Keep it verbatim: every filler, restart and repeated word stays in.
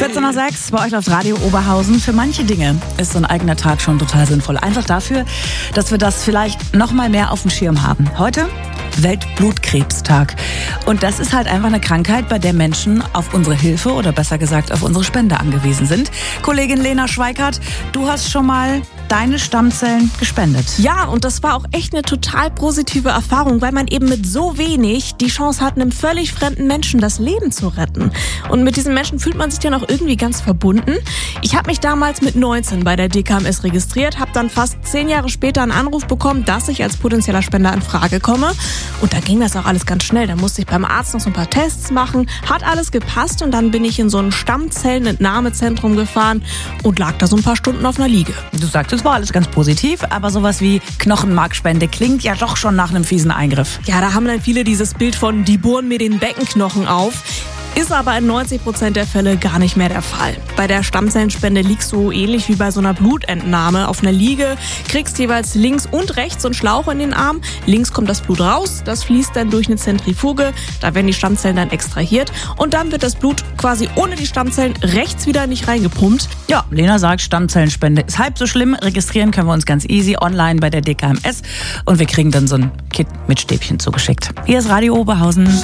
vierzehn nach sechs bei euch auf Radio Oberhausen. Für manche Dinge ist so ein eigener Tag schon total sinnvoll. Einfach dafür, dass wir das vielleicht noch mal mehr auf dem Schirm haben. Heute Weltblutkrebstag. Und das ist halt einfach eine Krankheit, bei der Menschen auf unsere Hilfe oder besser gesagt auf unsere Spende angewiesen sind. Kollegin Lena Schweikart, du hast schon mal deine Stammzellen gespendet. Ja, und das war auch echt eine total positive Erfahrung, weil man eben mit so wenig die Chance hat, einem völlig fremden Menschen das Leben zu retten. Und mit diesen Menschen fühlt man sich dann auch irgendwie ganz verbunden. Ich habe mich damals mit neunzehn bei der D K M S registriert, habe dann fast zehn Jahre später einen Anruf bekommen, dass ich als potenzieller Spender in Frage komme. Und da ging das auch alles ganz schnell. Da musste ich beim Arzt noch so ein paar Tests machen, hat alles gepasst und dann bin ich in so ein Stammzellenentnahmezentrum gefahren und lag da so ein paar Stunden auf einer Liege. Du sagst, es war alles ganz positiv, aber sowas wie Knochenmarkspende klingt ja doch schon nach einem fiesen Eingriff. Ja, da haben dann viele dieses Bild von, die bohren mir den Beckenknochen auf. Ist aber in neunzig Prozent der Fälle gar nicht mehr der Fall. Bei der Stammzellenspende liegst du ähnlich wie bei so einer Blutentnahme auf einer Liege, kriegst jeweils links und rechts so einen Schlauch in den Arm. Links kommt das Blut raus, das fließt dann durch eine Zentrifuge, da werden die Stammzellen dann extrahiert und dann wird das Blut quasi ohne die Stammzellen rechts wieder nicht reingepumpt. Ja, Lena sagt, Stammzellenspende ist halb so schlimm. Registrieren können wir uns ganz easy online bei der D K M S und wir kriegen dann so ein Kit mit Stäbchen zugeschickt. Hier ist Radio Oberhausen.